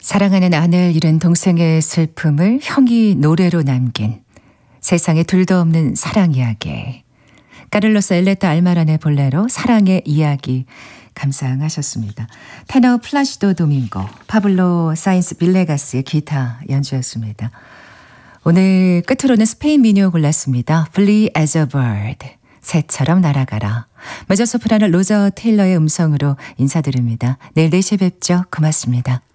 사랑하는 아내를 잃은 동생의 슬픔을 형이 노래로 남긴 세상에 둘도 없는 사랑 이야기. 까를로스 엘레타 알마란의 볼레로 사랑의 이야기 감상하셨습니다. 테너 플라시도 도밍고, 파블로 사인스 빌레가스의 기타 연주였습니다. 오늘 끝으로는 스페인 민요 골랐습니다. Flee as a bird, 새처럼 날아가라. 메조소프라노 로저 테일러의 음성으로 인사드립니다. 내일 4시에 뵙죠. 고맙습니다.